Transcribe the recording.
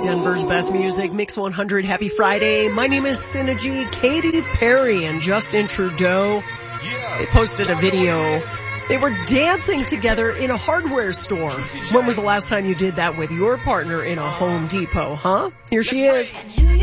Denver's best music, Mix 100. Happy Friday. My name is Synergy. Katy Perry and Justin Trudeau, they posted a video. They were dancing together in a hardware store. When was the last time you did that with your partner in a Home Depot, huh? Here she is.